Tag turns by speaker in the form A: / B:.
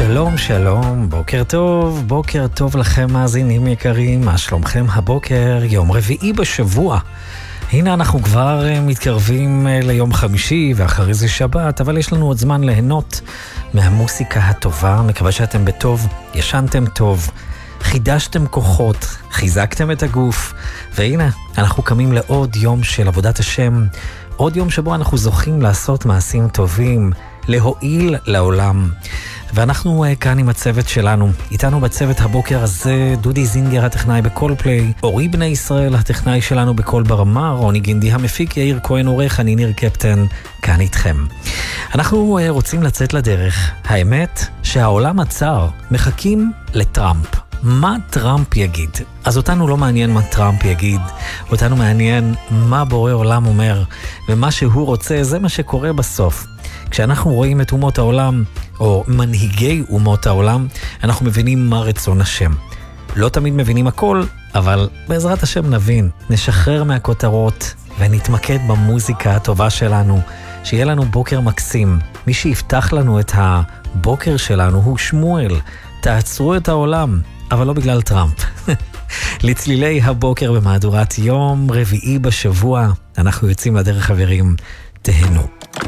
A: שלום, שלום, בוקר טוב לכם מאזינים יקרים, מה שלומכם הבוקר, יום רביעי בשבוע. הנה אנחנו כבר מתקרבים ליום חמישי ואחרי זה שבת, אבל יש לנו עוד זמן ליהנות מהמוסיקה הטובה. מקווה שאתם בטוב, ישנתם טוב, חידשתם כוחות, חיזקתם את הגוף, והנה אנחנו קמים לעוד יום של עבודת השם, עוד יום שבו אנחנו זוכים לעשות מעשים טובים, להועיל לעולם. ואנחנו כאן עם הצוות שלנו. איתנו בצוות הבוקר הזה דודי זינגר הטכנאי בכל פליי, אורי בני ישראל הטכנאי שלנו בכל ברמה, רוני גינדי המפיק, יאיר כהן עורך, אני ניר קפטן, כאן איתכם. אנחנו רוצים לצאת לדרך. האמת שהעולם עצר, מחכים לטראמפ. מה טראמפ יגיד? אז אותנו לא מעניין מה טראמפ יגיד, אותנו מעניין מה בורא עולם אומר, ומה שהוא רוצה זה מה שקורה בסוף. כשאנחנו רואים את אומות העולם, או מנהיגי אומות העולם, אנחנו מבינים מה רצון השם. לא תמיד מבינים הכל, אבל בעזרת השם נבין, נשחרר מהכותרות, ונתמקד במוזיקה הטובה שלנו, שיהיה לנו בוקר מקסים. מי שיפתח לנו את הבוקר שלנו הוא שמואל. תעצרו את העולם, אבל לא בגלל טראמפ. לצלילי הבוקר במהדורת יום רביעי בשבוע, אנחנו יוצאים לדרך חברים, תהנו.